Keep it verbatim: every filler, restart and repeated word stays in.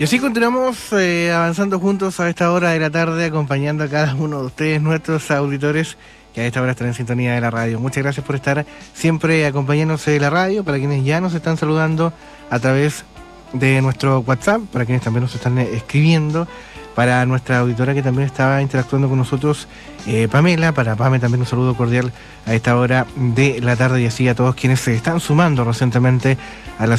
Y así continuamos eh, avanzando juntos a esta hora de la tarde, acompañando a cada uno de ustedes, nuestros auditores, que a esta hora están en sintonía de la radio. Muchas gracias por estar siempre acompañándose de la radio, para quienes ya nos están saludando a través de nuestro WhatsApp, para quienes también nos están escribiendo, para nuestra auditora que también estaba interactuando con nosotros, eh, Pamela, para Pame también un saludo cordial a esta hora de la tarde, y así a todos quienes se están sumando recientemente a la